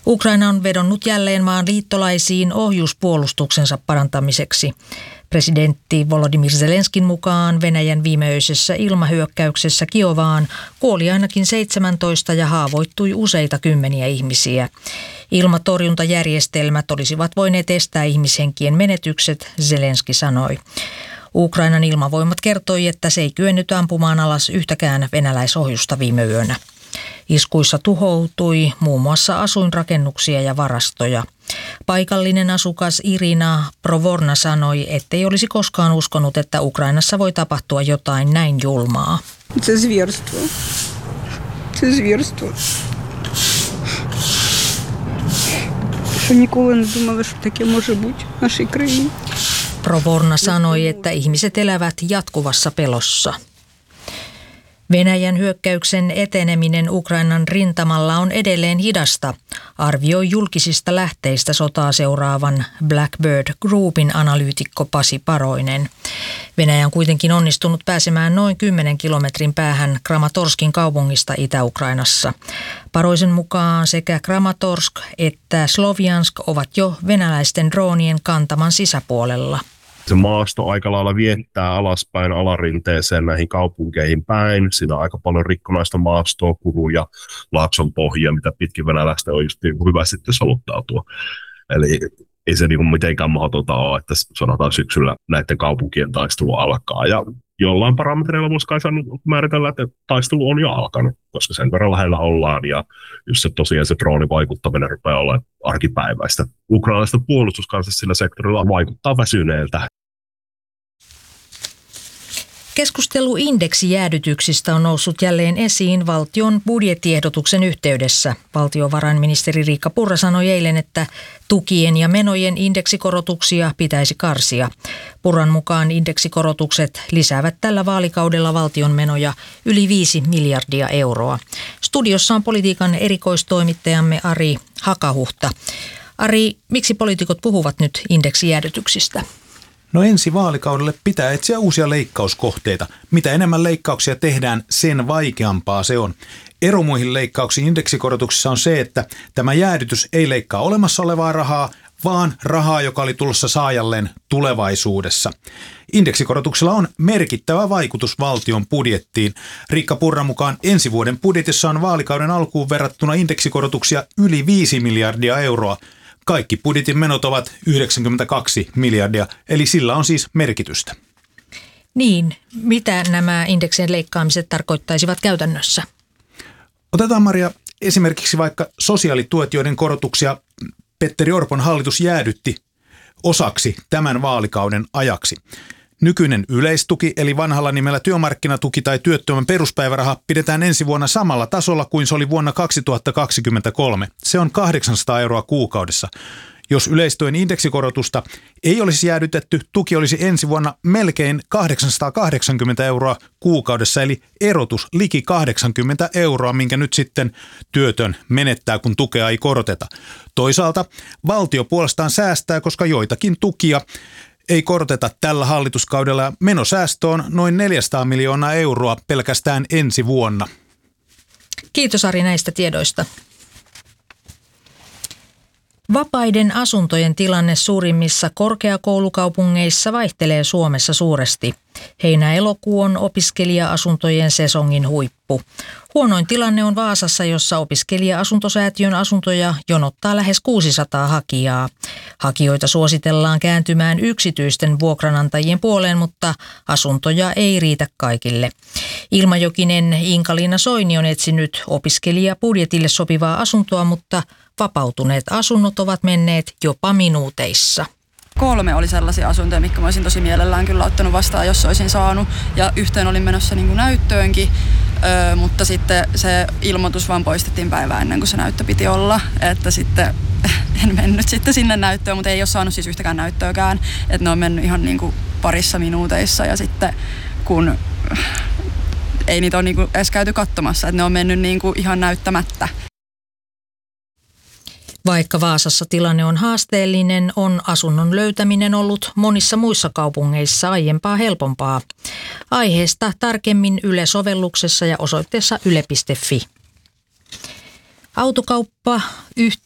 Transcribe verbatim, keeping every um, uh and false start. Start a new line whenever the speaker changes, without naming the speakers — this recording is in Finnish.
Ukraina on vedonnut jälleen maan liittolaisiin ohjuspuolustuksensa parantamiseksi. Presidentti Volodymyr Zelenskin mukaan Venäjän viimeöisessä ilmahyökkäyksessä Kiovaan kuoli ainakin seitsemäntoista ja haavoittui useita kymmeniä ihmisiä. Ilmatorjuntajärjestelmät olisivat voineet estää ihmishenkien menetykset, Zelenski sanoi. Ukrainan ilmavoimat kertoi, että se ei kyennyt ampumaan alas yhtäkään venäläisohjusta viime yönä. Iskuissa tuhoutui muun muassa asuinrakennuksia ja varastoja. Paikallinen asukas Irina Provorna sanoi, ettei olisi koskaan uskonut, että Ukrainassa voi tapahtua jotain näin julmaa.
Це звірство. Це звірство. Що ніколи не думали, що таке може бути в нашій країні.
Provorna sanoi, että ihmiset elävät jatkuvassa pelossa. Venäjän hyökkäyksen eteneminen Ukrainan rintamalla on edelleen hidasta, arvioi julkisista lähteistä sotaa seuraavan Blackbird Groupin analyytikko Pasi Paroinen. Venäjä on kuitenkin onnistunut pääsemään noin kymmenen kilometrin päähän Kramatorskin kaupungista Itä-Ukrainassa. Paroisen mukaan sekä Kramatorsk että Slovjansk ovat jo venäläisten droonien kantaman sisäpuolella.
Se maasto aika lailla viettää alaspäin alarinteeseen näihin kaupunkeihin päin. Siinä on aika paljon rikkonaista maastoa, kuruja, laakson pohjia, mitä pitkin venäläistä on just hyvä sitten soluttautua. Eli ei se niin mitenkään mahdotonta ole, että sanotaan syksyllä näiden kaupunkien taistelu alkaa. Ja jollain parametreilla voisi kai määritellä, että taistelu on jo alkanut, koska sen verran lähellä ollaan. Ja just se tosiaan se droonin vaikuttaminen rupeaa olemaan arkipäiväistä. Ukrainalaista puolustuskansa sillä sektorilla vaikuttaa väsyneeltä.
Keskustelu indeksijäädytyksistä on noussut jälleen esiin valtion budjettiehdotuksen yhteydessä. Valtiovarainministeri Riikka Purra sanoi eilen, että tukien ja menojen indeksikorotuksia pitäisi karsia. Purran mukaan indeksikorotukset lisäävät tällä vaalikaudella valtion menoja yli viisi miljardia euroa. Studiossa on politiikan erikoistoimittajamme Ari Hakahuhta. Ari, miksi poliitikot puhuvat nyt indeksijäädytyksistä?
No ensi vaalikaudelle pitää etsiä uusia leikkauskohteita. Mitä enemmän leikkauksia tehdään, sen vaikeampaa se on. Ero muihin leikkauksiin indeksikorotuksissa on se, että tämä jäädytys ei leikkaa olemassa olevaa rahaa, vaan rahaa, joka oli tulossa saajalleen tulevaisuudessa. Indeksikorotuksella on merkittävä vaikutus valtion budjettiin. Riikka Purran mukaan ensi vuoden budjetissa on vaalikauden alkuun verrattuna indeksikorotuksia yli viisi miljardia euroa. Kaikki budjetin menot ovat yhdeksänkymmentäkaksi miljardia, eli sillä on siis merkitystä.
Niin, mitä nämä indeksien leikkaamiset tarkoittaisivat käytännössä?
Otetaan, Maria, esimerkiksi vaikka sosiaalituet, joiden korotuksia Petteri Orpon hallitus jäädytti osaksi tämän vaalikauden ajaksi. Nykyinen yleistuki, eli vanhalla nimellä työmarkkinatuki tai työttömän peruspäiväraha, pidetään ensi vuonna samalla tasolla kuin se oli vuonna kaksituhattakaksikymmentäkolme. Se on kahdeksansataa euroa kuukaudessa. Jos yleistuen indeksikorotusta ei olisi jäädytetty, tuki olisi ensi vuonna melkein kahdeksansataakahdeksankymmentä euroa kuukaudessa, eli erotus liki kahdeksankymmentä euroa, minkä nyt sitten työtön menettää, kun tukea ei koroteta. Toisaalta valtio puolestaan säästää, koska joitakin tukia ei koroteta tällä hallituskaudella. Menosäästö on noin neljäsataa miljoonaa euroa pelkästään ensi vuonna.
Kiitos Ari näistä tiedoista. Vapaiden asuntojen tilanne suurimmissa korkeakoulukaupungeissa vaihtelee Suomessa suuresti. Heinä-elokuu on opiskelija-asuntojen sesongin huippu. Huonoin tilanne on Vaasassa, jossa opiskelija-asuntosäätiön asuntoja jonottaa lähes kuusisataa hakijaa. Hakijoita suositellaan kääntymään yksityisten vuokranantajien puoleen, mutta asuntoja ei riitä kaikille. Ilmajokinen Inka-Liina Soini on etsinyt opiskelijabudjetille sopivaa asuntoa, mutta vapautuneet asunnot ovat menneet jopa minuuteissa.
Kolme oli sellaisia asuntoja, mitkä mä olisin tosi mielellään kyllä ottanut vastaan, jos olisin saanut. Ja yhteen olin menossa niin kuin näyttöönkin, öö, mutta sitten se ilmoitus vaan poistettiin päivää ennen kuin se näyttö piti olla. Että sitten en mennyt sitten sinne näyttöön, mutta ei ole saanut siis yhtäkään näyttöäkään. Että ne on mennyt ihan niin kuin parissa minuuteissa ja sitten kun ei niitä ole niin kuin edes käyty katsomassa, että ne on mennyt niin kuin ihan näyttämättä.
Vaikka Vaasassa tilanne on haasteellinen, on asunnon löytäminen ollut monissa muissa kaupungeissa aiempaa helpompaa. Aiheesta tarkemmin Yle-sovelluksessa ja osoitteessa yle piste fi. Autokauppa